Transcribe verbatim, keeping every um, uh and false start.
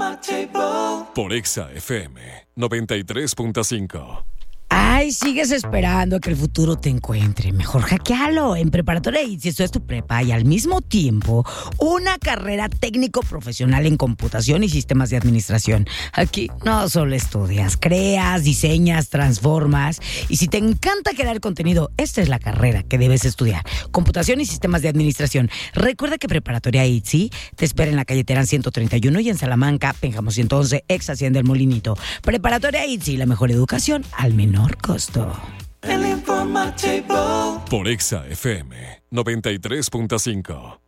Por Exa F M noventa y tres punto cinco. Ay, sigues esperando a que el futuro te encuentre. Mejor hackealo. En Preparatoria I T S I esto es tu prepa y al mismo tiempo una carrera técnico-profesional en computación y sistemas de administración. Aquí no solo estudias, creas, diseñas, transformas. Y si te encanta crear contenido, esta es la carrera que debes estudiar. Computación y sistemas de administración. Recuerda que Preparatoria I T S I te espera en la calle Terán ciento treinta y uno y en Salamanca, Pénjamo ciento once, ex Hacienda El Molinito. Preparatoria I T S I, la mejor educación al menor costo. Por Exa F M noventa y tres punto cinco.